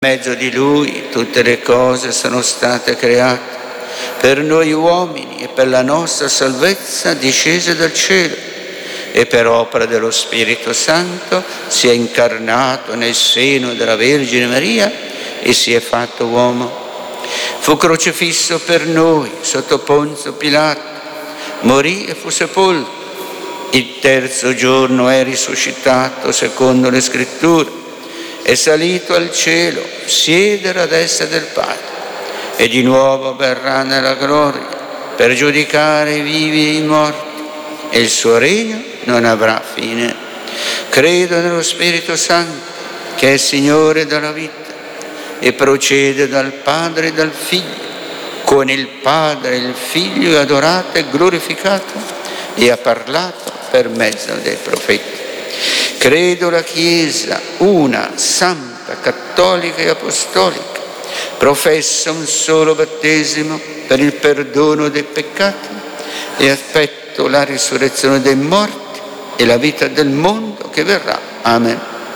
mezzo di Lui tutte le cose sono state create, per noi uomini e per la nostra salvezza discese dal cielo, e per opera dello Spirito Santo si è incarnato nel seno della Vergine Maria e si è fatto uomo. Fu crocifisso per noi sotto Ponzio Pilato, morì e fu sepolto. Il terzo giorno è risuscitato secondo le Scritture, è salito al cielo, siede alla destra del Padre e di nuovo verrà nella gloria per giudicare i vivi e i morti, e il suo regno non avrà fine. Credo nello Spirito Santo, che è Signore della vita e procede dal Padre e dal Figlio. Con il Padre e il Figlio è adorato e glorificato e ha parlato per mezzo dei profeti. Credo la Chiesa, una, santa, cattolica e apostolica. Professo un solo battesimo per il perdono dei peccati e aspetto la risurrezione dei morti e la vita del mondo che verrà. Amen.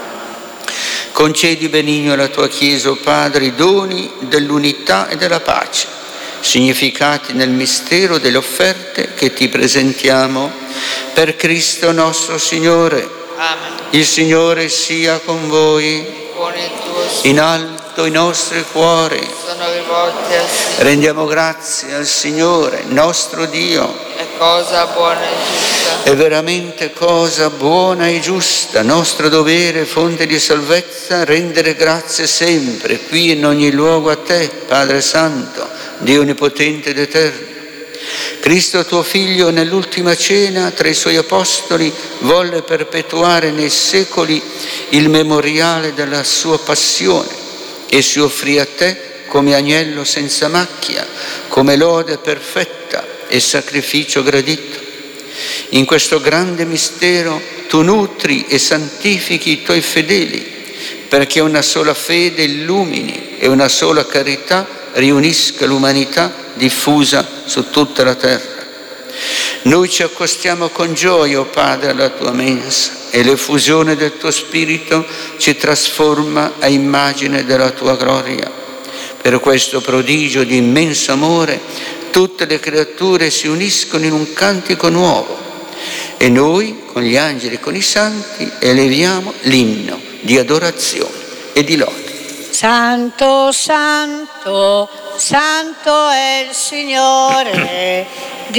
Concedi benigno alla tua Chiesa, o Padre, i doni dell'unità e della pace, significati nel mistero delle offerte che ti presentiamo. Per Cristo nostro Signore. Amen. Il Signore sia con voi. Con il tuo spirito. In alto i nostri cuori. Sono rivolti al Signore. Rendiamo grazie al Signore, nostro Dio. È cosa buona e giusta. È veramente cosa buona e giusta, nostro dovere, fonte di salvezza, rendere grazie sempre, qui in ogni luogo a te, Padre Santo, Dio onnipotente ed eterno. Cristo tuo Figlio nell'ultima cena tra i suoi apostoli volle perpetuare nei secoli il memoriale della sua passione e si offrì a te come agnello senza macchia, come lode perfetta e sacrificio gradito. In questo grande mistero tu nutri e santifichi i tuoi fedeli, perché una sola fede illumini e una sola carità riunisca l'umanità diffusa su tutta la terra. Noi ci accostiamo con gioia, o Padre, alla tua mensa, e l'effusione del tuo Spirito ci trasforma a immagine della tua gloria. Per questo prodigio di immenso amore tutte le creature si uniscono in un cantico nuovo e noi, con gli angeli e con i santi, eleviamo l'inno di adorazione e di lode. Santo, santo, santo è il Signore,